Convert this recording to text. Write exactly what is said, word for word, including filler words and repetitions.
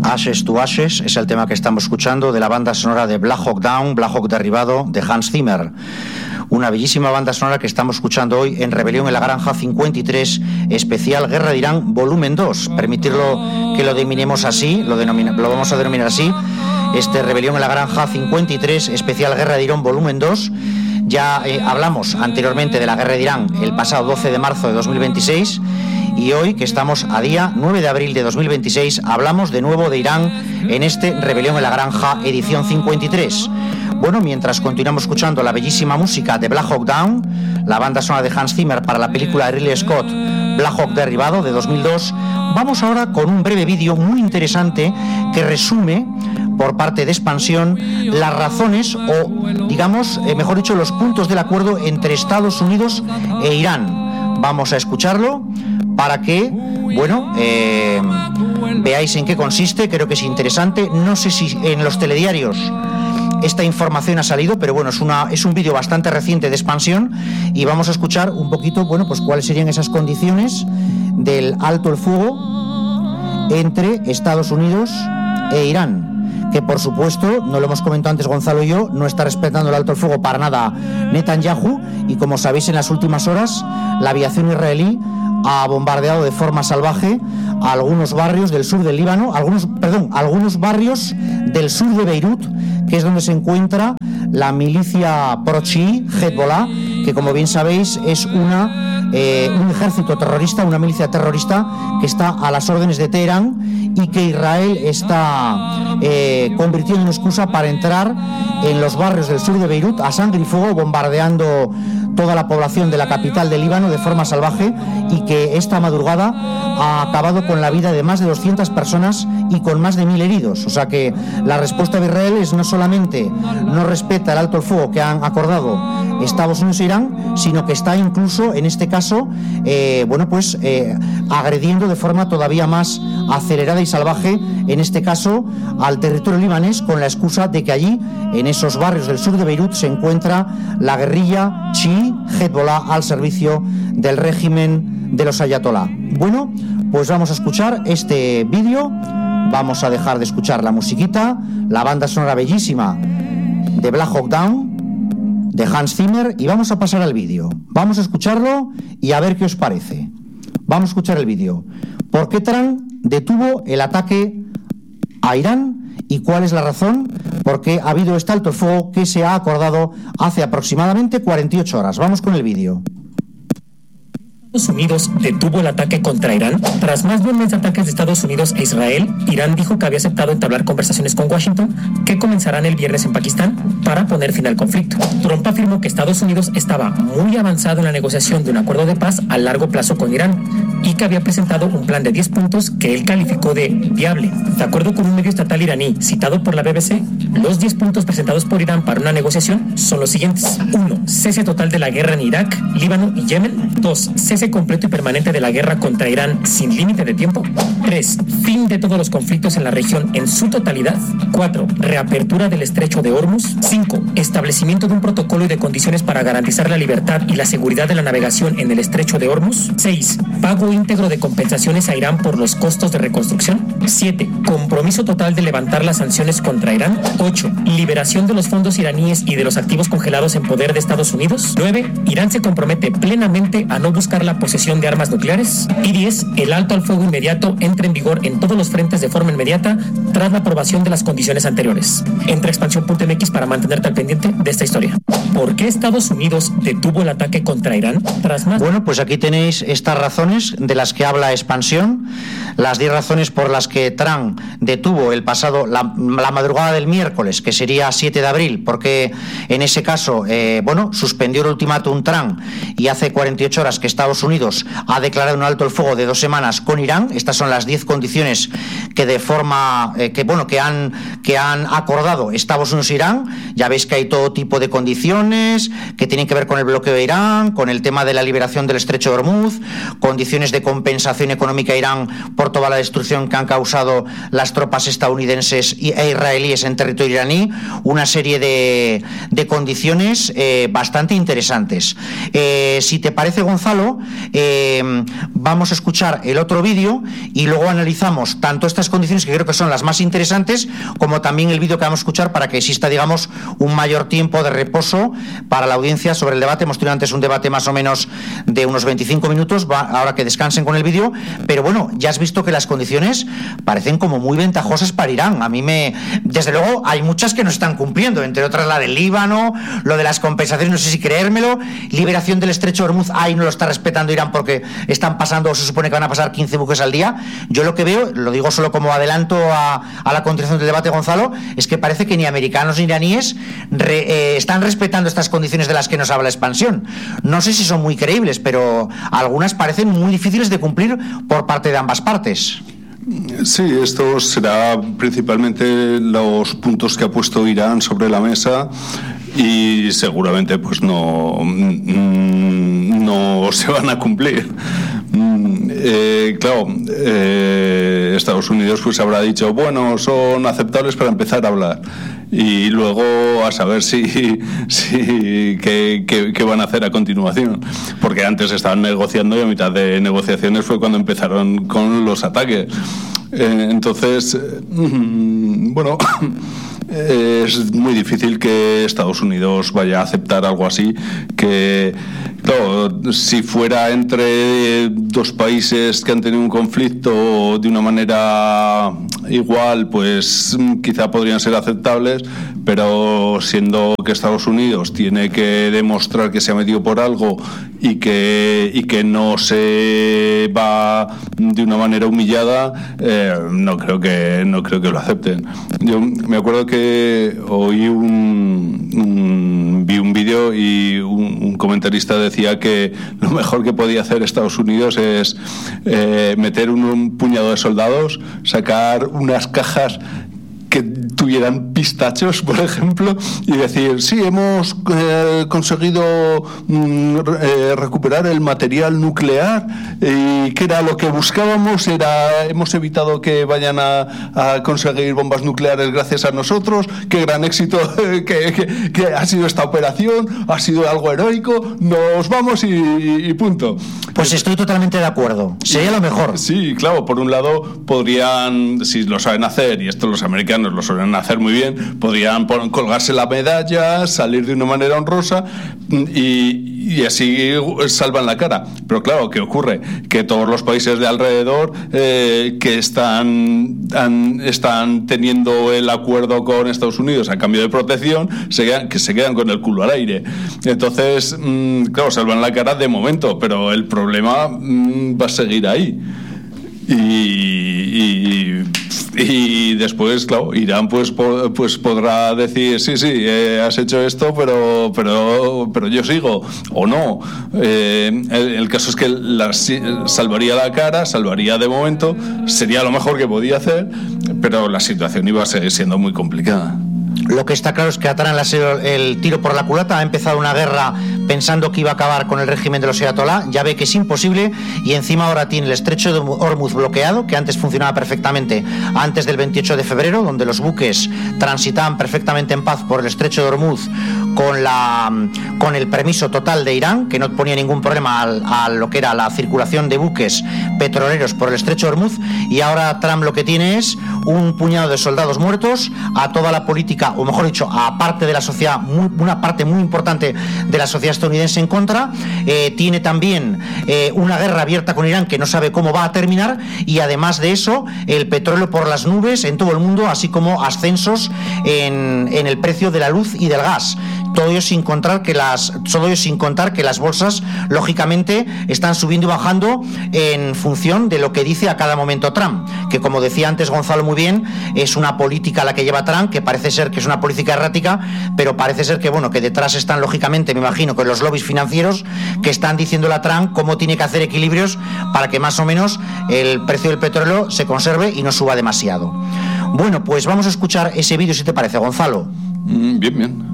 Ashes to Ashes es el tema que estamos escuchando de la banda sonora de Black Hawk Down, Black Hawk Derribado, de Hans Zimmer. Una bellísima banda sonora que estamos escuchando hoy en Rebelión en la Granja cincuenta y tres, especial Guerra de Irán, volumen dos. Permitirlo que lo denominemos así, lo, denomina, lo vamos a denominar así. Este Rebelión en la Granja cincuenta y tres, especial Guerra de Irán, volumen dos. Ya eh, hablamos anteriormente de la Guerra de Irán el pasado doce de marzo de dos mil veintiséis. Y hoy, que estamos a día nueve de abril de dos mil veintiséis, hablamos de nuevo de Irán en este Rebelión en la Granja edición cincuenta y tres. Bueno, mientras continuamos escuchando la bellísima música de Black Hawk Down, la banda sonora de Hans Zimmer para la película de Ridley Scott, Black Hawk Derribado, de dos mil dos, vamos ahora con un breve vídeo muy interesante que resume, por parte de Expansión, las razones o, digamos, eh, mejor dicho, los puntos del acuerdo entre Estados Unidos e Irán. Vamos a escucharlo para que, bueno, eh, veáis en qué consiste. Creo que es interesante. No sé si en los telediarios esta información ha salido, pero bueno, es una es un vídeo bastante reciente de Expansión y vamos a escuchar un poquito, bueno, pues cuáles serían esas condiciones del alto el fuego entre Estados Unidos e Irán, que por supuesto, no lo hemos comentado antes Gonzalo y yo, no está respetando el alto el fuego para nada Netanyahu, y como sabéis, en las últimas horas la aviación israelí ha bombardeado de forma salvaje a algunos barrios del sur del Líbano, algunos, perdón, algunos barrios del sur de Beirut, que es donde se encuentra la milicia pro-chií Hezbollah, que como bien sabéis es una eh, un ejército terrorista, una milicia terrorista que está a las órdenes de Teherán y que Israel está eh, convirtiendo en excusa para entrar en los barrios del sur de Beirut a sangre y fuego, bombardeando toda la población de la capital del Líbano de forma salvaje, y que esta madrugada ha acabado con la vida de más de doscientas personas y con más de mil heridos. O sea que la respuesta de Israel es no solamente no respeta el alto el fuego que han acordado Estados Unidos e Irán, sino que está incluso en este caso eh, bueno pues eh, agrediendo de forma todavía más acelerada y salvaje, en este caso al territorio libanés, con la excusa de que allí, en esos barrios del sur de Beirut, se encuentra la guerrilla chií Hezbollah al servicio del régimen de los ayatolá. Bueno, pues vamos a escuchar este vídeo. Vamos a dejar de escuchar la musiquita, la banda sonora bellísima de Black Hawk Down, de Hans Zimmer, y vamos a pasar al vídeo. Vamos a escucharlo y a ver qué os parece. Vamos a escuchar el vídeo. ¿Por qué Trump detuvo el ataque a Irán y cuál es la razón por qué ha habido este alto el fuego que se ha acordado hace aproximadamente cuarenta y ocho horas? Vamos con el vídeo. Estados Unidos detuvo el ataque contra Irán. Tras más de un mes de ataques de Estados Unidos a Israel, Irán dijo que había aceptado entablar conversaciones con Washington, que comenzarán el viernes en Pakistán, para poner fin al conflicto. Trump afirmó que Estados Unidos estaba muy avanzado en la negociación de un acuerdo de paz a largo plazo con Irán y que había presentado un plan de diez puntos que él calificó de viable. De acuerdo con un medio estatal iraní citado por la B B C, los diez puntos presentados por Irán para una negociación son los siguientes: uno. Cese total de la guerra en Irak, Líbano y Yemen. dos. Cese completo y permanente de la guerra contra Irán sin límite de tiempo. tres. Fin de todos los conflictos en la región en su totalidad. cuatro. Reapertura del estrecho de Hormuz. cinco. Establecimiento de un protocolo y de condiciones para garantizar la libertad y la seguridad de la navegación en el estrecho de Hormuz. seis. Pago íntegro de compensaciones a Irán por los costos de reconstrucción. siete. Compromiso total de levantar las sanciones contra Irán. ocho. Liberación de los fondos iraníes y de los activos congelados en poder de Estados Unidos. nueve. Irán se compromete plenamente a no buscar la posesión de armas nucleares. Y diez. El alto al fuego inmediato entra en vigor en todos los frentes de forma inmediata tras la aprobación de las condiciones anteriores. Entra a expansión punto m x para mantenerte al pendiente de esta historia. ¿Por qué Estados Unidos detuvo el ataque contra Irán? Tras más... Bueno, pues aquí tenéis estas razones de las que habla Expansión, las diez razones por las que Trump detuvo el pasado, la, la madrugada del miércoles, que sería siete de abril, porque en ese caso, eh, bueno, suspendió el ultimátum Trump y hace cuarenta y ocho horas que Estados Unidos ha declarado un alto el fuego de dos semanas con Irán. Estas son las diez condiciones que de forma, eh, que bueno, que han, que han acordado Estados Unidos e Irán. Ya veis que hay todo tipo de condiciones que tienen que ver con el bloqueo de Irán, con el tema de la liberación del estrecho de Hormuz, condiciones de compensación económica a Irán por por toda la destrucción que han causado las tropas estadounidenses e israelíes en territorio iraní, una serie de, de condiciones eh, bastante interesantes. Eh, si te parece, Gonzalo, eh, vamos a escuchar el otro vídeo y luego analizamos tanto estas condiciones, que creo que son las más interesantes, como también el vídeo que vamos a escuchar, para que exista, digamos, un mayor tiempo de reposo para la audiencia sobre el debate. Hemos tenido antes un debate más o menos de unos veinticinco minutos, va, ahora que descansen con el vídeo, pero bueno, ya has visto que las condiciones parecen como muy ventajosas para Irán. A mí me, desde luego, hay muchas que no están cumpliendo, entre otras la del Líbano, lo de las compensaciones, no sé si creérmelo, liberación del estrecho de Hormuz, ahí no lo está respetando Irán porque están pasando, o se supone que van a pasar quince buques al día. Yo lo que veo, lo digo solo como adelanto a, a la continuación del debate, Gonzalo, es que parece que ni americanos ni iraníes re, eh, están respetando estas condiciones de las que nos habla la expansión. No sé si son muy creíbles, pero algunas parecen muy difíciles de cumplir por parte de ambas partes. Sí, esto será principalmente los puntos que ha puesto Irán sobre la mesa y seguramente pues no, no se van a cumplir. Eh, claro, eh, Estados Unidos pues habrá dicho, bueno, son aceptables para empezar a hablar, y luego a saber si, si qué, qué, qué van a hacer a continuación, porque antes estaban negociando y a mitad de negociaciones fue cuando empezaron con los ataques. Eh, entonces, eh, bueno, es muy difícil que Estados Unidos vaya a aceptar algo así, que claro, si fuera entre dos países que han tenido un conflicto de una manera igual, pues quizá podrían ser aceptables, pero siendo que Estados Unidos tiene que demostrar que se ha metido por algo y que, y que no se va de una manera humillada, eh, no creo que no creo que lo acepten. Yo me acuerdo que oí un, un vi un vídeo y un, un comentarista decía que lo mejor que podía hacer Estados Unidos es eh, meter un, un puñado de soldados, sacar unas cajas que tuvieran pistachos, por ejemplo, y decir, sí, hemos eh, conseguido mm, eh, recuperar el material nuclear, y que era lo que buscábamos, era hemos evitado que vayan a, a conseguir bombas nucleares gracias a nosotros, qué gran éxito eh, que, que, que ha sido esta operación, ha sido algo heroico, nos vamos y, y punto. Pues estoy totalmente de acuerdo, sería lo mejor. Sí, claro, por un lado podrían, si lo saben hacer, y esto los americanos lo suelen hacer muy bien, podrían colgarse la medalla, salir de una manera honrosa y, y así salvan la cara. Pero claro, ¿qué ocurre? Que todos los países de alrededor eh, que están, han, están teniendo el acuerdo con Estados Unidos a cambio de protección, se quedan, que se quedan con el culo al aire. Entonces, mmm, claro, salvan la cara de momento, pero el problema mmm, va a seguir ahí. Y, y, y después, claro, Irán pues, po, pues podrá decir, sí, sí, eh, has hecho esto, pero, pero, pero yo sigo, o no. Eh, el, el caso es que la, salvaría la cara, salvaría de momento, sería lo mejor que podía hacer, pero la situación iba a seguir siendo muy complicada. Lo que está claro es que Trump le ha sido el tiro por la culata, ha empezado una guerra pensando que iba a acabar con el régimen de los ayatolá, ya ve que es imposible y encima ahora tiene el estrecho de Hormuz bloqueado, que antes funcionaba perfectamente antes del veintiocho de febrero, donde los buques transitaban perfectamente en paz por el estrecho de Hormuz con, la, con el permiso total de Irán, que no ponía ningún problema al, a lo que era la circulación de buques petroleros por el estrecho de Hormuz, y ahora Trump lo que tiene es un puñado de soldados muertos, a toda la política, o mejor dicho, a parte de la sociedad, muy, una parte muy importante de la sociedad estadounidense en contra. Eh, tiene también eh, una guerra abierta con Irán que no sabe cómo va a terminar, y además de eso, el petróleo por las nubes en todo el mundo, así como ascensos en, en el precio de la luz y del gas. Todo ello sin contar que las, todo ello sin contar que las bolsas, lógicamente, están subiendo y bajando en función de lo que dice a cada momento Trump, que, como decía antes Gonzalo muy bien, es una política la que lleva Trump, que parece ser que es una política errática, pero parece ser que, bueno, que detrás están, lógicamente, me imagino, que los lobbies financieros que están diciéndole a Trump cómo tiene que hacer equilibrios para que más o menos el precio del petróleo se conserve y no suba demasiado. Bueno, pues vamos a escuchar ese vídeo, si te parece, Gonzalo. Bien, bien.